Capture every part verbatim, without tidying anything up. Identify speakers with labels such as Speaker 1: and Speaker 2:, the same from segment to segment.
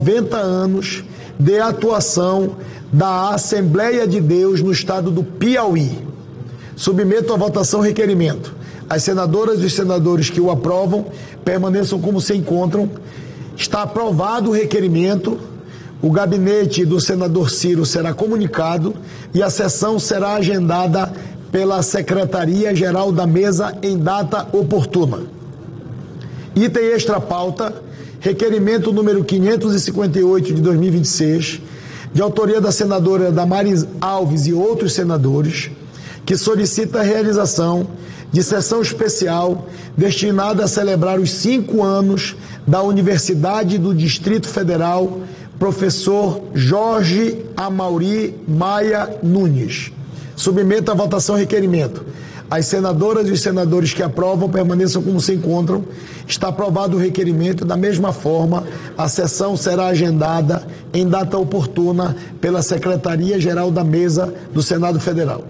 Speaker 1: noventa anos de atuação da Assembleia de Deus no estado do Piauí. Submeto à votação o requerimento. As senadoras e os senadores que o aprovam permaneçam como se encontram. Está aprovado o requerimento. O gabinete do senador Ciro será comunicado e a sessão será agendada pela Secretaria-Geral da Mesa em data oportuna. Item extra pauta, requerimento número quinhentos e cinquenta e oito de dois mil e vinte e seis, de autoria da senadora Damares Alves e outros senadores, que solicita a realização de sessão especial destinada a celebrar os cinco anos da Universidade do Distrito Federal, professor Jorge Amauri Maia Nunes. Submeto à votação o requerimento. As senadoras e os senadores que aprovam permaneçam como se encontram. Está aprovado o requerimento. Da mesma forma, a sessão será agendada em data oportuna pela Secretaria-Geral da Mesa do Senado Federal.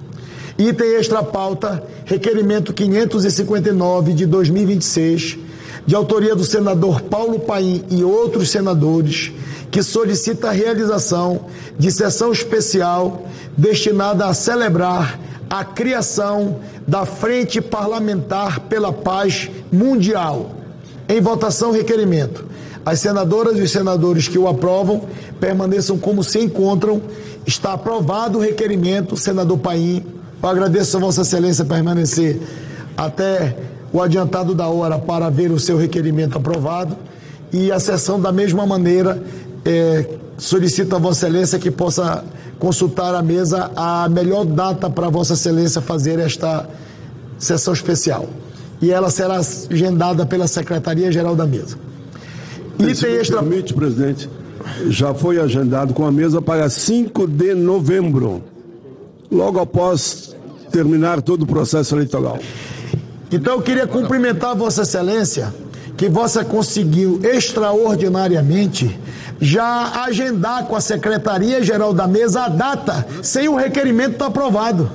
Speaker 1: Item extra pauta, requerimento quinhentos e cinquenta e nove de dois mil e vinte e seis, de autoria do senador Paulo Paim e outros senadores, que solicita a realização de sessão especial destinada a celebrar a criação da Frente Parlamentar pela Paz Mundial. Em votação, requerimento. As senadoras e os senadores que o aprovam permaneçam como se encontram. Está aprovado o requerimento, senador Paim. Eu agradeço a Vossa Excelência permanecer até o adiantado da hora para ver o seu requerimento aprovado. E a sessão, da mesma maneira, é, solicito a Vossa Excelência que possa consultar a mesa a melhor data para Vossa Excelência fazer esta sessão especial. E ela será agendada pela Secretaria-Geral da Mesa.
Speaker 2: E se me extra... permite, presidente, já foi agendado com a mesa para cinco de novembro, logo após terminar todo o processo eleitoral.
Speaker 1: Então eu queria cumprimentar Vossa Excelência, que Vossa conseguiu extraordinariamente já agendar com a Secretaria-Geral da Mesa a data, sem o requerimento estar aprovado.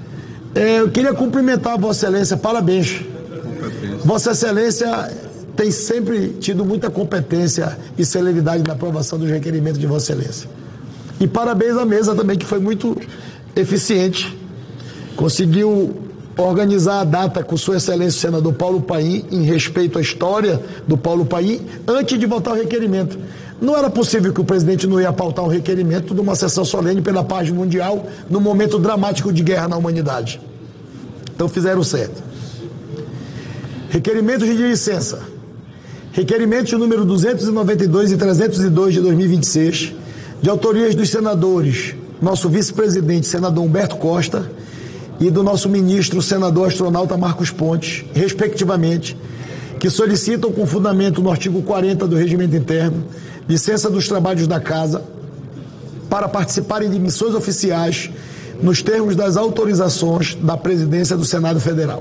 Speaker 1: É, eu queria cumprimentar Vossa Excelência, parabéns. Vossa Excelência tem sempre tido muita competência e celeridade na aprovação dos requerimentos de Vossa Excelência. E parabéns à mesa também, que foi muito eficiente. Conseguiu organizar a data com Sua Excelência o senador Paulo Paim, em respeito à história do Paulo Paim, antes de votar o requerimento. Não era possível que o presidente não ia pautar um requerimento de uma sessão solene pela paz mundial num momento dramático de guerra na humanidade. Então fizeram certo. Requerimentos de licença. Requerimentos número duzentos e noventa e dois e trezentos e dois de dois mil e vinte e seis, de autorias dos senadores, nosso vice-presidente, senador Humberto Costa, e do nosso ministro, senador astronauta Marcos Pontes, respectivamente, que solicitam com fundamento no artigo quarenta do Regimento Interno, licença dos trabalhos da Casa para participarem de missões oficiais nos termos das autorizações da Presidência do Senado Federal.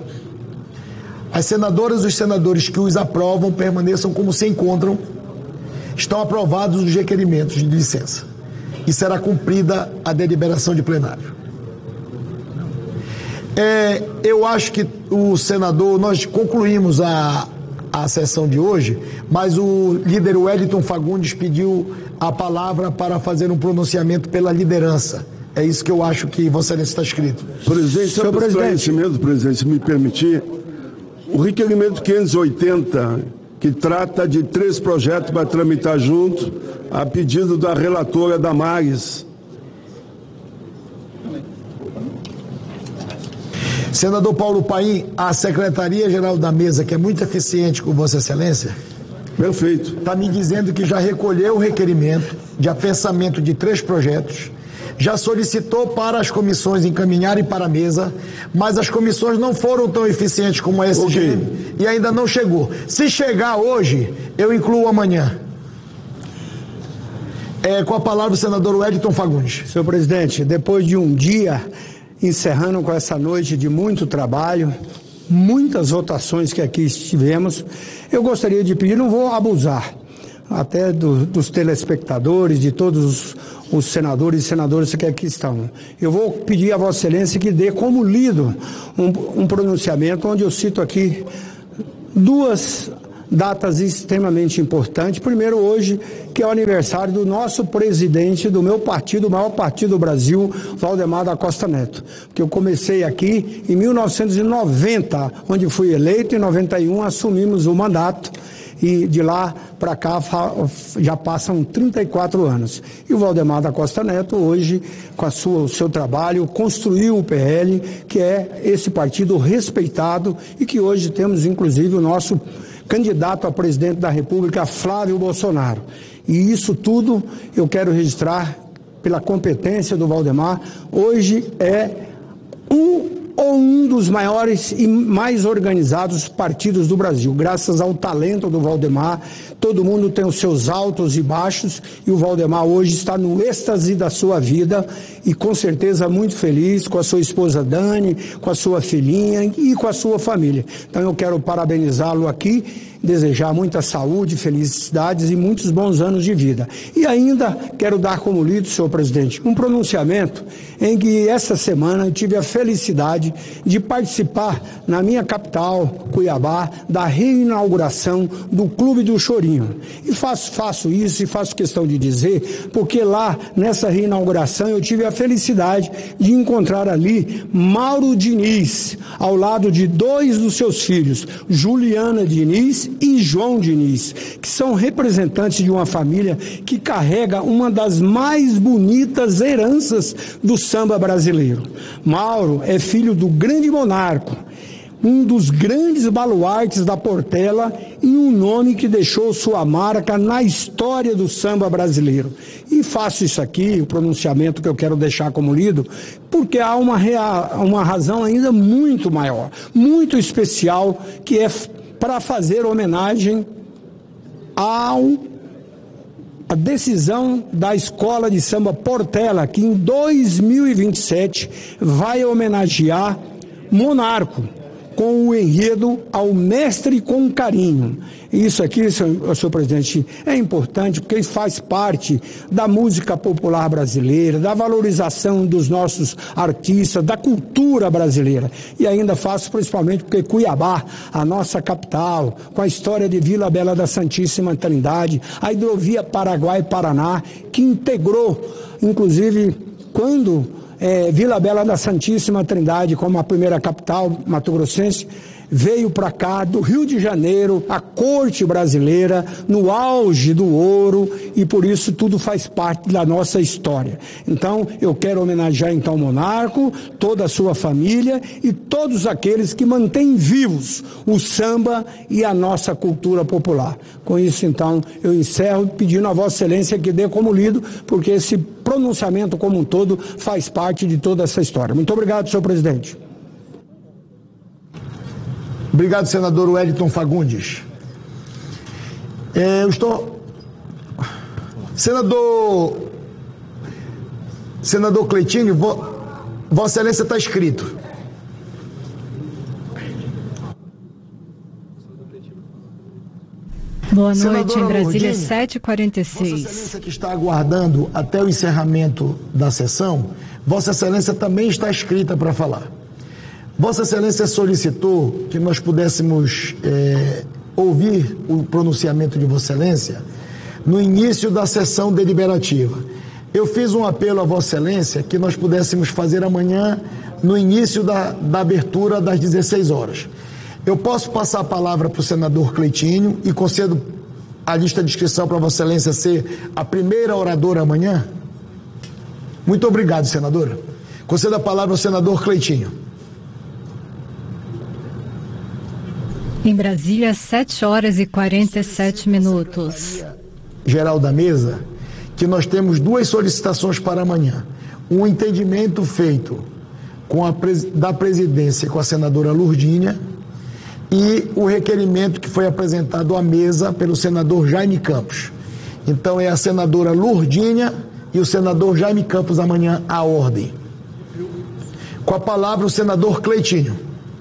Speaker 1: As senadoras e os senadores que os aprovam permaneçam como se encontram. Estão aprovados os requerimentos de licença e será cumprida a deliberação de plenário. É, eu acho que o senador, nós concluímos a, a sessão de hoje, mas o líder Wellington Fagundes pediu a palavra para fazer um pronunciamento pela liderança. É isso que eu acho que Vossa Excelência está escrito.
Speaker 2: Presidente, senhor presidente, mesmo, presidente, se me permitir, o requerimento quinhentos e oitenta, que trata de três projetos para tramitar junto, a pedido da relatora Damares.
Speaker 1: Senador Paulo Paim, a Secretaria-Geral da Mesa, que é muito eficiente com Vossa Excelência,
Speaker 2: perfeito,
Speaker 1: está me dizendo que já recolheu o requerimento de apensamento de três projetos, já solicitou para as comissões encaminharem para a mesa, mas as comissões não foram tão eficientes como a S G M, okay, e ainda não chegou. Se chegar hoje, eu incluo amanhã. É, com a palavra o senador Wellington Fagundes.
Speaker 3: Senhor presidente, depois de um dia, encerrando com essa noite de muito trabalho, muitas votações que aqui estivemos, eu gostaria de pedir, não vou abusar, até do, dos telespectadores, de todos os, os senadores e senadoras que aqui estão. Eu vou pedir a Vossa Excelência que dê como lido um, um pronunciamento onde eu cito aqui duas datas extremamente importantes. Primeiro hoje, que é o aniversário do nosso presidente do meu partido, o maior partido do Brasil, Valdemar da Costa Neto. Porque eu comecei aqui em mil novecentos e noventa, onde fui eleito, em noventa e um assumimos o mandato. E de lá para cá já passam trinta e quatro anos. E o Valdemar da Costa Neto, hoje, com a sua, o seu trabalho, construiu o P L, que é esse partido respeitado e que hoje temos, inclusive, o nosso candidato a presidente da República, Flávio Bolsonaro. E isso tudo eu quero registrar pela competência do Valdemar. Hoje é um ou um dos maiores e mais organizados partidos do Brasil. Graças ao talento do Valdemar, todo mundo tem os seus altos e baixos, e o Valdemar hoje está no êxtase da sua vida e com certeza muito feliz com a sua esposa Dani, com a sua filhinha e com a sua família. Então eu quero parabenizá-lo aqui, desejar muita saúde, felicidades e muitos bons anos de vida. E ainda quero dar como lido, senhor presidente, um pronunciamento em que essa semana eu tive a felicidade de participar na minha capital, Cuiabá, da reinauguração do Clube do Chorinho. E faço, faço isso e faço questão de dizer, porque lá, nessa reinauguração, eu tive a felicidade de encontrar ali Mauro Diniz, ao lado de dois dos seus filhos, Juliana Diniz e João Diniz, que são representantes de uma família que carrega uma das mais bonitas heranças do samba brasileiro. Mauro é filho do grande monarca, um dos grandes baluartes da Portela e um nome que deixou sua marca na história do samba brasileiro. E faço isso aqui, o pronunciamento que eu quero deixar como lido, porque há uma, rea- uma razão ainda muito maior, muito especial, que é para fazer homenagem ao a decisão da Escola de Samba Portela, que em dois mil e vinte e sete vai homenagear Monarco, com o enredo Ao Mestre com Carinho. Isso aqui, senhor, senhor presidente, é importante porque faz parte da música popular brasileira, da valorização dos nossos artistas, da cultura brasileira. E ainda faço principalmente porque Cuiabá, a nossa capital, com a história de Vila Bela da Santíssima Trindade, a hidrovia Paraguai-Paraná, que integrou, inclusive, quando É, Vila Bela da Santíssima Trindade, como a primeira capital mato-grossense, veio para cá do Rio de Janeiro, a corte brasileira, no auge do ouro, e por isso tudo faz parte da nossa história. Então, eu quero homenagear então o monarca, toda a sua família e todos aqueles que mantêm vivos o samba e a nossa cultura popular. Com isso, então, eu encerro pedindo a Vossa Excelência que dê como lido, porque esse pronunciamento como um todo faz parte de toda essa história. Muito obrigado, senhor presidente.
Speaker 1: Obrigado, senador Wellington Fagundes. É, eu estou... Senador... Senador Cleitinho, vo... Vossa Excelência está escrito.
Speaker 4: Boa noite,
Speaker 1: Senadora
Speaker 4: em Brasília,
Speaker 1: Lourdinha,
Speaker 4: sete e quarenta e seis.
Speaker 1: Vossa Excelência que está aguardando até o encerramento da sessão, Vossa Excelência também está escrita para falar. Vossa Excelência solicitou que nós pudéssemos é, ouvir o pronunciamento de Vossa Excelência no início da sessão deliberativa. Eu fiz um apelo a Vossa Excelência que nós pudéssemos fazer amanhã no início da, da abertura das dezesseis horas. Eu posso passar a palavra para o senador Cleitinho e concedo a lista de inscrição para Vossa Excelência ser a primeira oradora amanhã? Muito obrigado, senadora. Concedo a palavra ao senador Cleitinho.
Speaker 4: Em Brasília, sete horas e quarenta e sete minutos.
Speaker 1: Geral da mesa, que nós temos duas solicitações para amanhã. Um entendimento feito com a da presidência com a senadora Lourdinha e o requerimento que foi apresentado à mesa pelo senador Jaime Campos. Então é a senadora Lourdinha e o senador Jaime Campos amanhã à ordem. Com a palavra o senador Cleitinho.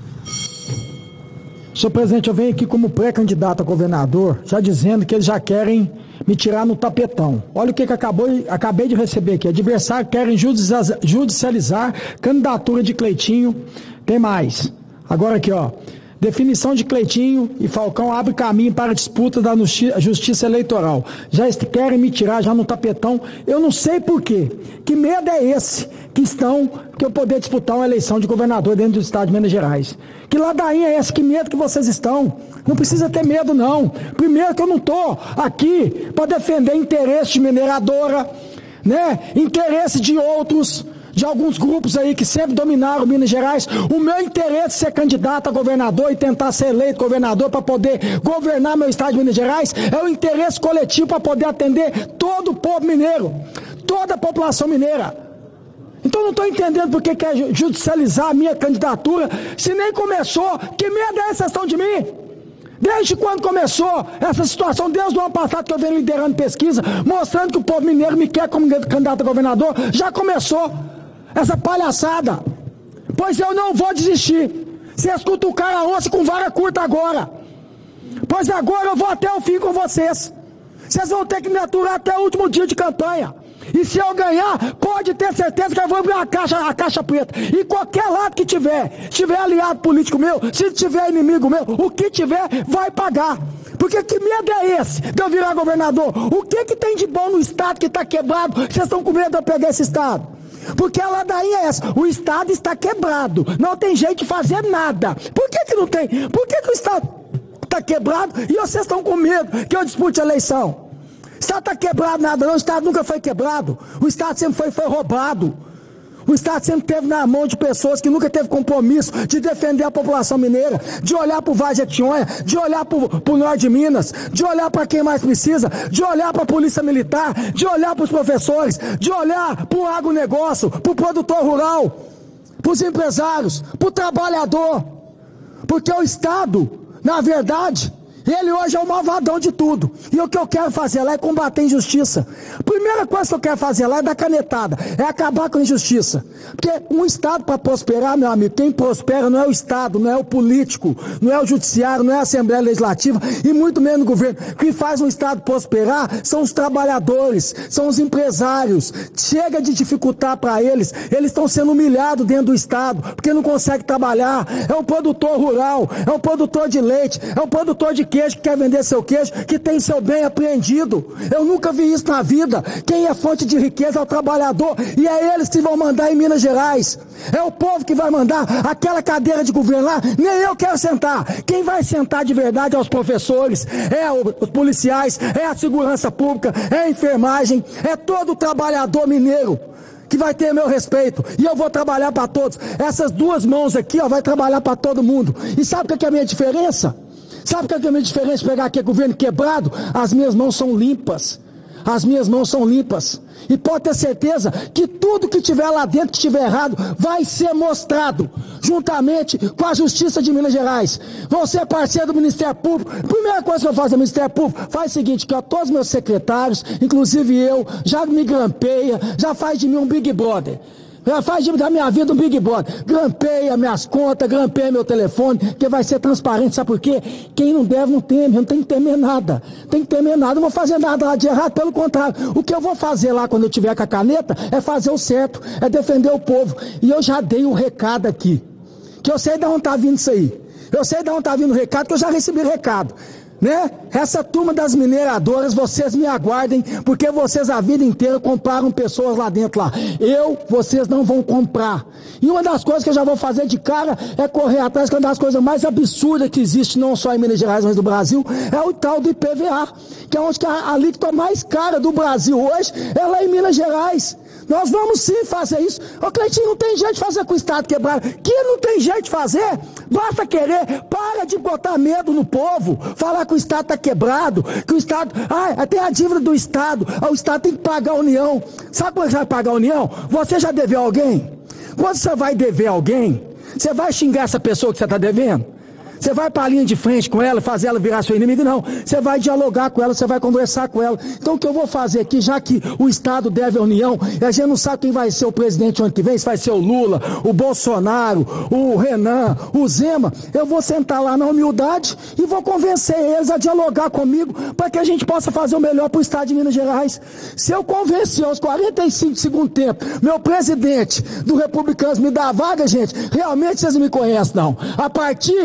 Speaker 5: Senhor presidente, eu venho aqui como pré-candidato a governador, já dizendo que eles já querem me tirar no tapetão. Olha o que, que acabou, acabei de receber aqui. Adversários querem judicializar candidatura de Cleitinho. Tem mais. Agora aqui, ó. Definição de Cleitinho e Falcão abre caminho para a disputa da justiça eleitoral. Já querem me tirar já no tapetão. Eu não sei por quê. Que medo é esse que estão, que eu poder disputar uma eleição de governador dentro do estado de Minas Gerais? Que ladainha é essa? Que medo que vocês estão? Não precisa ter medo, não. Primeiro que eu não estou aqui para defender interesse de mineradora, né? Interesse de outros, de alguns grupos aí que sempre dominaram Minas Gerais. O meu interesse é ser candidato a governador e tentar ser eleito governador para poder governar meu estado de Minas Gerais é o interesse coletivo para poder atender todo o povo mineiro, toda a população mineira. Então não estou entendendo por que quer judicializar a minha candidatura, se nem começou. Que merda é essa questão de mim? Desde quando começou essa situação? Desde o ano passado que eu venho liderando pesquisa, mostrando que o povo mineiro me quer como candidato a governador, já começou essa palhaçada. Pois eu não vou desistir. Vocês cutucaram a onça com vara curta agora. Pois agora eu vou até o fim com vocês. Vocês vão ter que me aturar até o último dia de campanha. E se eu ganhar, pode ter certeza que eu vou abrir a caixa, a caixa preta. E qualquer lado que tiver, se tiver aliado político meu, se tiver inimigo meu, o que tiver, vai pagar. Porque que medo é esse de eu virar governador? O que que tem de bom no estado que está quebrado? Vocês estão com medo de eu pegar esse estado? Porque a ladainha é essa, o estado está quebrado, não tem jeito de fazer nada. Por que que não tem? Por que que o estado está quebrado e vocês estão com medo que eu dispute a eleição? O estado está quebrado nada não, o estado nunca foi quebrado, o estado sempre foi, foi roubado. O estado sempre teve na mão de pessoas que nunca teve compromisso de defender a população mineira, de olhar para o Vale de Jequitinhonha, de olhar para o norte de Minas, de olhar para quem mais precisa, de olhar para a polícia militar, de olhar para os professores, de olhar para o agronegócio, para o produtor rural, para os empresários, para o trabalhador. Porque o estado, na verdade, ele hoje é o malvadão de tudo. E o que eu quero fazer lá é combater a injustiça. Primeira coisa que eu quero fazer lá é dar canetada, é acabar com a injustiça. Porque um estado para prosperar, meu amigo, quem prospera não é o estado, não é o político, não é o judiciário, não é a Assembleia Legislativa e muito menos o governo. O que faz um estado prosperar são os trabalhadores, são os empresários. Chega de dificultar para eles, eles estão sendo humilhados dentro do estado, porque não conseguem trabalhar. É o produtor rural, é o produtor de leite, é o produtor de queijo que quer vender seu queijo, que tem seu bem apreendido. Eu nunca vi isso na vida. Quem é fonte de riqueza é o trabalhador e é eles que vão mandar em Minas Gerais. É o povo que vai mandar. Aquela cadeira de governo lá, nem eu quero sentar. Quem vai sentar de verdade é os professores, é os policiais, é a segurança pública, é a enfermagem, é todo o trabalhador mineiro que vai ter meu respeito, e eu vou trabalhar para todos. Essas duas mãos aqui, ó, vai trabalhar para todo mundo. E sabe o que é a minha diferença? Sabe o que é a minha diferença de pegar aqui governo quebrado? As minhas mãos são limpas. As minhas mãos são limpas. E pode ter certeza que tudo que tiver lá dentro, que estiver errado, vai ser mostrado, juntamente com a Justiça de Minas Gerais. Vão ser parceiro do Ministério Público. Primeira coisa que eu faço no Ministério Público, faz o seguinte, que ó, todos os meus secretários, inclusive eu, já me grampeia, já faz de mim um Big Brother. Já faz da minha vida um Big Brother. Grampeia minhas contas, grampeia meu telefone, que vai ser transparente. Sabe por quê? Quem não deve não teme, não tem que temer nada. Tem que temer nada, não vou fazer nada lá de errado, pelo contrário. O que eu vou fazer lá quando eu tiver com a caneta é fazer o certo, é defender o povo. E eu já dei um recado aqui, que eu sei de onde está vindo isso aí. Eu sei de onde está vindo o recado, que eu já recebi recado. Né? Essa turma das mineradoras, vocês me aguardem, porque vocês a vida inteira compraram pessoas lá dentro lá. Eu, vocês não vão comprar. E uma das coisas que eu já vou fazer de cara é correr atrás, que é uma das coisas mais absurdas que existe, não só em Minas Gerais, mas no Brasil, é o tal do I P V A, que é onde que a alíquota mais cara do Brasil hoje é lá em Minas Gerais. Nós vamos sim fazer isso. Ô Cleitinho, não tem jeito de fazer com o estado quebrado. Que não tem jeito de fazer? Basta querer. Para de botar medo no povo. Falar que o estado está quebrado, que o estado... Ah, tem a dívida do estado. Ah, o estado tem que pagar a União. Sabe quando você vai pagar a União? Você já deveu alguém? Quando você vai dever alguém, você vai xingar essa pessoa que você está devendo? Você vai para a linha de frente com ela, fazer ela virar seu inimigo? Não. Você vai dialogar com ela, você vai conversar com ela. Então o que eu vou fazer aqui, já que o Estado deve à União, e a gente não sabe quem vai ser o presidente ano que vem, se vai ser o Lula, o Bolsonaro, o Renan, o Zema, eu vou sentar lá na humildade e vou convencer eles a dialogar comigo para que a gente possa fazer o melhor para o Estado de Minas Gerais. Se eu convencer aos quarenta e cinco do segundo tempo, meu presidente do Republicanos me dá a vaga, gente, realmente vocês não me conhecem, não. A partir...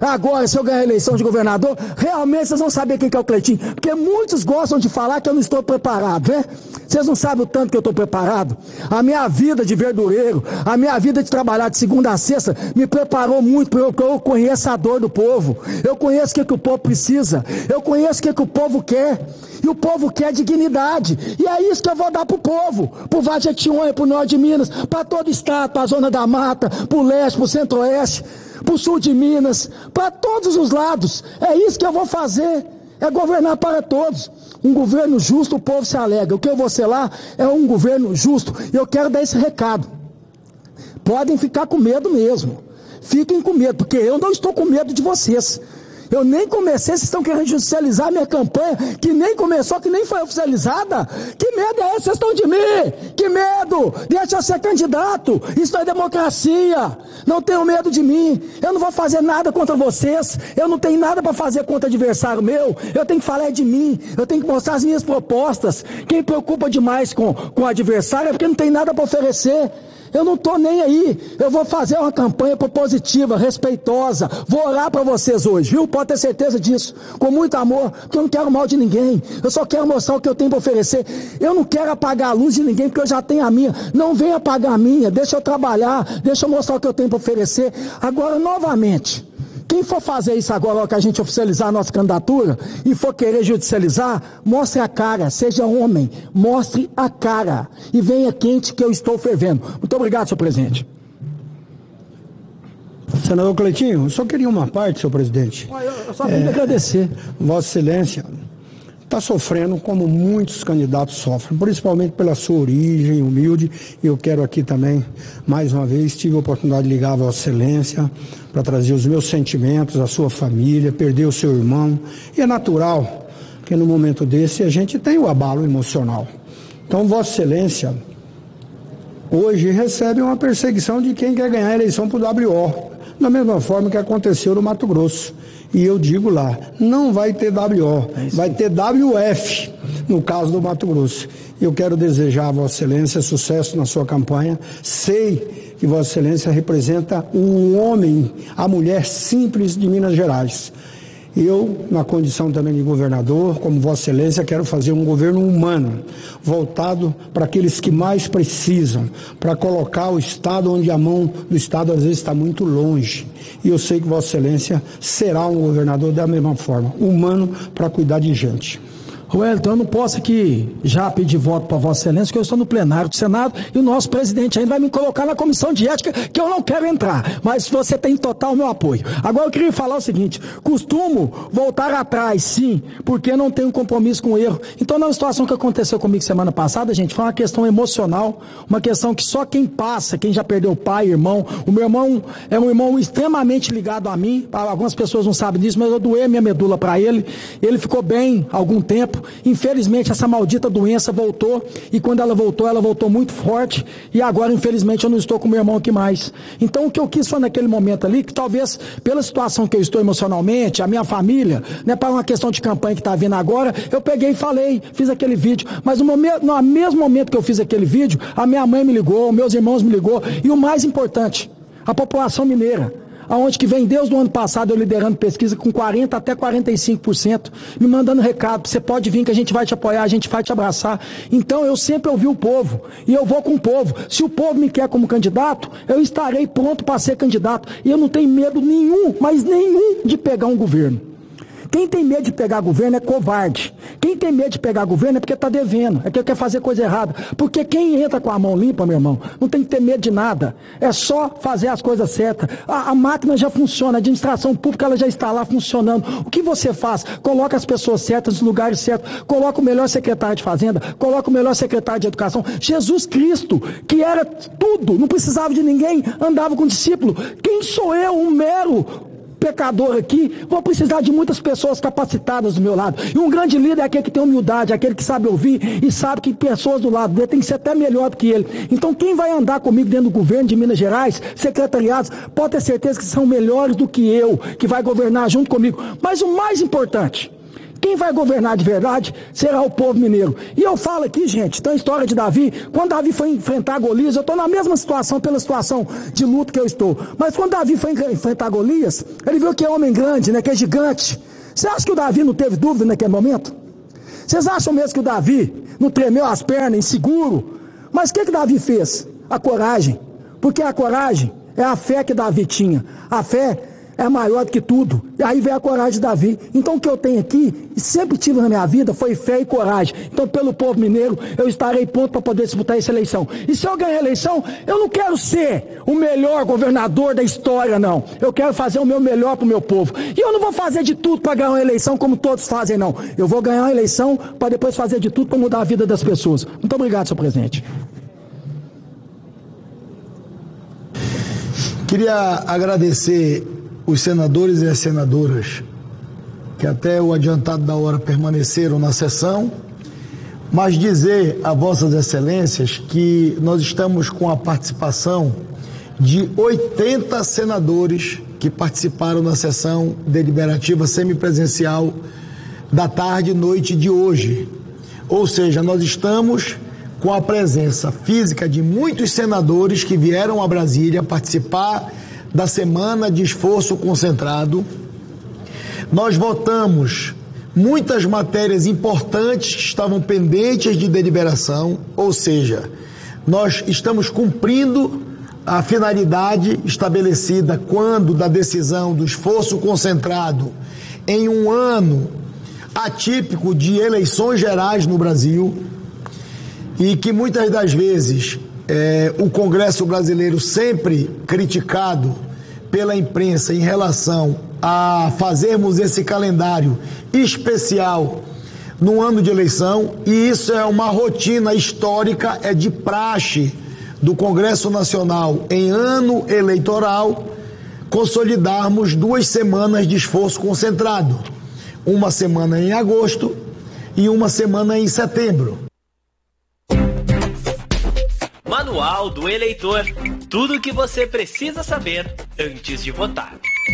Speaker 5: agora, se eu ganhar a eleição de governador, realmente vocês vão saber quem que é o Cleitinho. Porque muitos gostam de falar que eu não estou preparado, né? Vocês não sabem o tanto que eu estou preparado. A minha vida de verdureiro, a minha vida de trabalhar de segunda a sexta, me preparou muito, porque eu conheço a dor do povo. Eu conheço o que, que o povo precisa. Eu conheço o que, que o povo quer. E o povo quer dignidade. E é isso que eu vou dar pro povo. Pro Vale do Jequitinhonha, pro norte de Minas, para todo o estado, para a zona da mata, pro leste, pro centro-oeste, pro sul de Minas, para todos os lados. É isso que eu vou fazer. É governar para todos. Um governo justo, o povo se alegra. O que eu vou ser lá é um governo justo. E eu quero dar esse recado. Podem ficar com medo mesmo. Fiquem com medo, porque eu não estou com medo de vocês. Eu nem comecei, vocês estão querendo judicializar a minha campanha, que nem começou, que nem foi oficializada. Que medo é esse? Vocês estão de mim? Que medo? Deixa eu ser candidato. Isso é democracia. Não tenham medo de mim. Eu não vou fazer nada contra vocês. Eu não tenho nada para fazer contra adversário meu. Eu tenho que falar de mim. Eu tenho que mostrar as minhas propostas. Quem preocupa demais com, com o adversário é porque não tem nada para oferecer. Eu não estou nem aí. Eu vou fazer uma campanha propositiva, respeitosa. Vou orar para vocês hoje, viu? Pode ter certeza disso. Com muito amor, porque eu não quero mal de ninguém. Eu só quero mostrar o que eu tenho para oferecer. Eu não quero apagar a luz de ninguém, porque eu já tenho a minha. Não venha apagar a minha. Deixa eu trabalhar. Deixa eu mostrar o que eu tenho para oferecer. Agora, novamente, quem for fazer isso agora, que a gente oficializar a nossa candidatura, e for querer judicializar, mostre a cara, seja homem, mostre a cara, e venha quente que eu estou fervendo. Muito obrigado, senhor presidente.
Speaker 3: Senador Cleitinho, eu só queria uma parte, senhor presidente.
Speaker 5: Eu só tenho que agradecer.
Speaker 3: Vossa Excelência está sofrendo como muitos candidatos sofrem, principalmente pela sua origem humilde. E eu quero aqui também, mais uma vez, tive a oportunidade de ligar a Vossa Excelência para trazer os meus sentimentos, a sua família, perdeu o seu irmão. E é natural que no momento desse a gente tem o abalo emocional. Então, Vossa Excelência hoje recebe uma perseguição de quem quer ganhar a eleição para o W O, da mesma forma que aconteceu no Mato Grosso. E eu digo lá, não vai ter W O, vai ter W F, no caso do Mato Grosso. Eu quero desejar a Vossa Excelência sucesso na sua campanha. Sei que Vossa Excelência representa o homem, a mulher simples de Minas Gerais. Eu, na condição também de governador, como Vossa Excelência, quero fazer um governo humano, voltado para aqueles que mais precisam, para colocar o Estado onde a mão do Estado às vezes está muito longe. E eu sei que Vossa Excelência será um governador da mesma forma, humano, para cuidar de gente.
Speaker 5: Wellington, eu não posso aqui já pedir voto para Vossa Excelência, porque eu estou no plenário do Senado e o nosso presidente ainda vai me colocar na comissão de ética, que eu não quero entrar, mas você tem total meu apoio. Agora eu queria falar o seguinte, costumo voltar atrás, sim, porque não tenho compromisso com o erro. Então, na situação que aconteceu comigo semana passada, gente, foi uma questão emocional, uma questão que só quem passa, quem já perdeu pai, irmão, o meu irmão é um irmão extremamente ligado a mim, algumas pessoas não sabem disso, mas eu doei minha medula para ele, ele ficou bem há algum tempo. Infelizmente essa maldita doença voltou, e quando ela voltou, ela voltou muito forte, e agora infelizmente eu não estou com meu irmão aqui mais. Então o que eu quis foi naquele momento ali, que talvez pela situação que eu estou emocionalmente, a minha família, né, para uma questão de campanha que está vindo agora, eu peguei e falei, fiz aquele vídeo, mas no, momento, no mesmo momento que eu fiz aquele vídeo, a minha mãe me ligou, meus irmãos me ligou, e o mais importante, a população mineira, aonde que vem desde o ano passado eu liderando pesquisa com quarenta até quarenta e cinco por cento, me mandando recado, você pode vir que a gente vai te apoiar, a gente vai te abraçar. Então eu sempre ouvi o povo, e eu vou com o povo. Se o povo me quer como candidato, eu estarei pronto para ser candidato, e eu não tenho medo nenhum, mas nenhum, de pegar um governo. Quem tem medo de pegar governo é covarde. Quem tem medo de pegar governo é porque está devendo, é porque quer fazer coisa errada. Porque quem entra com a mão limpa, meu irmão, não tem que ter medo de nada. É só fazer as coisas certas. A, a máquina já funciona, a administração pública ela já está lá funcionando. O que você faz? Coloca as pessoas certas nos lugares certos, coloca o melhor secretário de Fazenda, coloca o melhor secretário de Educação. Jesus Cristo, que era tudo, não precisava de ninguém, andava com discípulo. Quem sou eu, um mero pecador aqui? Vou precisar de muitas pessoas capacitadas do meu lado. E um grande líder é aquele que tem humildade, aquele que sabe ouvir e sabe que pessoas do lado dele tem que ser até melhor do que ele. Então quem vai andar comigo dentro do governo de Minas Gerais, secretariados, pode ter certeza que são melhores do que eu, que vai governar junto comigo. Mas o mais importante, Quem vai governar de verdade será o povo mineiro. E eu falo aqui, gente, tem a história de Davi. Quando Davi foi enfrentar Golias, eu estou na mesma situação pela situação de luto que eu estou. Mas quando Davi foi enfrentar Golias, ele viu que é homem grande, né, que é gigante. Você acha que o Davi não teve dúvida naquele momento? Vocês acham mesmo que o Davi não tremeu as pernas, inseguro? Mas o que que Davi fez? A coragem. Porque a coragem é a fé que Davi tinha. A fé é maior do que tudo. E aí vem a coragem de Davi. Então o que eu tenho aqui, e sempre tive na minha vida, foi fé e coragem. Então pelo povo mineiro, eu estarei pronto para poder disputar essa eleição. E se eu ganhar a eleição, eu não quero ser o melhor governador da história, não. Eu quero fazer o meu melhor para o meu povo. E eu não vou fazer de tudo para ganhar uma eleição como todos fazem, não. Eu vou ganhar uma eleição para depois fazer de tudo para mudar a vida das pessoas. Muito obrigado, senhor presidente.
Speaker 1: Queria agradecer os senadores e as senadoras que até o adiantado da hora permaneceram na sessão, mas dizer a vossas excelências que nós estamos com a participação de oitenta senadores que participaram na sessão deliberativa semipresencial da tarde e noite de hoje. Ou seja, nós estamos com a presença física de muitos senadores que vieram a Brasília participar da semana de esforço concentrado. Nós votamos muitas matérias importantes que estavam pendentes de deliberação, ou seja, nós estamos cumprindo a finalidade estabelecida quando da decisão do esforço concentrado em um ano atípico de eleições gerais no Brasil, e que muitas das vezes é, o Congresso brasileiro, sempre criticado pela imprensa em relação a fazermos esse calendário especial no ano de eleição, e isso é uma rotina histórica, é de praxe do Congresso Nacional em ano eleitoral, consolidarmos duas semanas de esforço concentrado, uma semana em agosto e uma semana em setembro.
Speaker 6: Manual do Eleitor. Tudo o que você precisa saber antes de votar.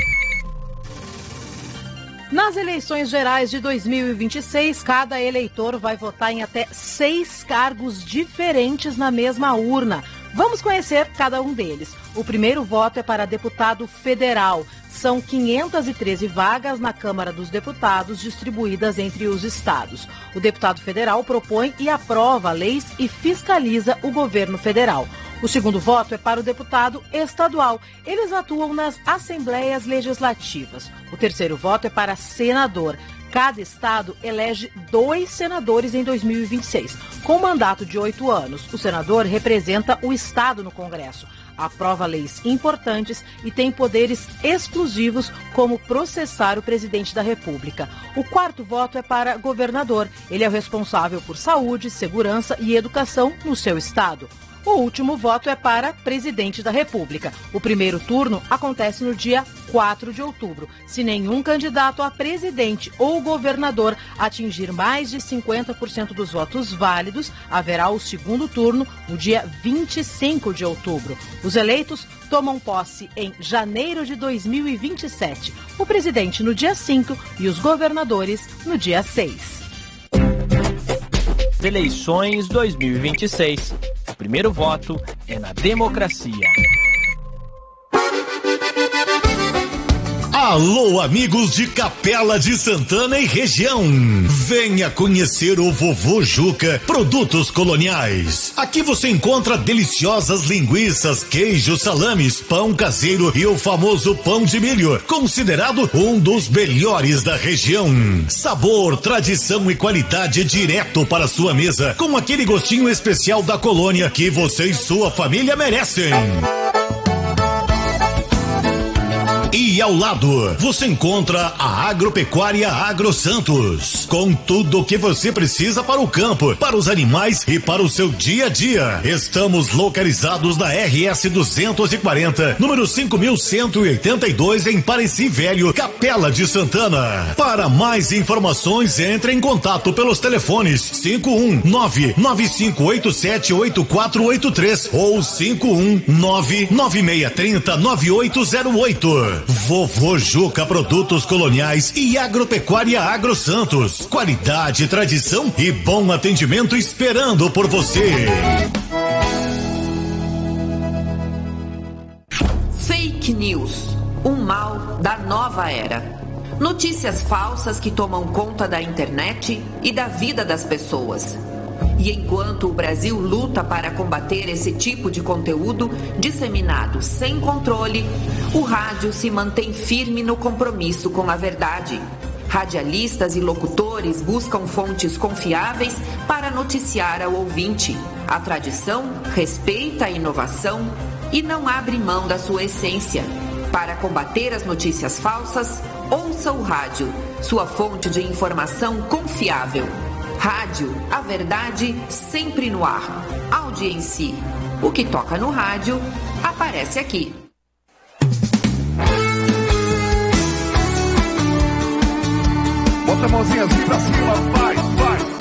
Speaker 7: Nas eleições gerais de dois mil e vinte e seis, cada eleitor vai votar em até seis cargos diferentes na mesma urna. Vamos conhecer cada um deles. O primeiro voto é para deputado federal. São quinhentas e treze vagas na Câmara dos Deputados distribuídas entre os estados. O deputado federal propõe e aprova leis e fiscaliza o governo federal. O segundo voto é para o deputado estadual. Eles atuam nas assembleias legislativas. O terceiro voto é para senador. Cada estado elege dois senadores em dois mil e vinte e seis. Com mandato de oito anos, o senador representa o estado no Congresso, aprova leis importantes e tem poderes exclusivos como processar o presidente da República. O quarto voto é para governador. Ele é o responsável por saúde, segurança e educação no seu estado. O último voto é para presidente da República. O primeiro turno acontece no dia quatro de outubro. Se nenhum candidato a presidente ou governador atingir mais de cinquenta por cento dos votos válidos, haverá o segundo turno no dia vinte e cinco de outubro. Os eleitos tomam posse em janeiro de dois mil e vinte e sete. O presidente no dia cinco e os governadores no dia seis.
Speaker 6: Eleições dois mil e vinte e seis. O primeiro voto é na democracia.
Speaker 8: Alô, amigos de Capela de Santana e região. Venha conhecer o Vovô Juca Produtos Coloniais. Aqui você encontra deliciosas linguiças, queijos, salames, pão caseiro e o famoso pão de milho, considerado um dos melhores da região. Sabor, tradição e qualidade direto para sua mesa, com aquele gostinho especial da colônia que você e sua família merecem. E ao lado, você encontra a Agropecuária Agro Santos, com tudo o que você precisa para o campo, para os animais e para o seu dia a dia. Estamos localizados na R S duzentos e quarenta, número cinco mil cento e oitenta e dois, em Pareci Velho, Capela de Santana. Para mais informações, entre em contato pelos telefones cinco um nove nove cinco oito sete oito quatro oito três ou cinco um nove nove seis três zero nove oito zero oito. Vovô Juca Produtos Coloniais e Agropecuária Agro Santos. Qualidade, tradição e bom atendimento esperando por você.
Speaker 9: Fake news, um mal da nova era. Notícias falsas que tomam conta da internet e da vida das pessoas. E enquanto o Brasil luta para combater esse tipo de conteúdo disseminado sem controle, o rádio se mantém firme no compromisso com a verdade. Radialistas e locutores buscam fontes confiáveis para noticiar ao ouvinte. A tradição respeita a inovação e não abre mão da sua essência. Para combater as notícias falsas, ouça o rádio, sua fonte de informação confiável. Rádio, a verdade sempre no ar. Audiência. O que toca no rádio, aparece aqui.
Speaker 10: Bota a mãozinha assim pra cima, vai, vai.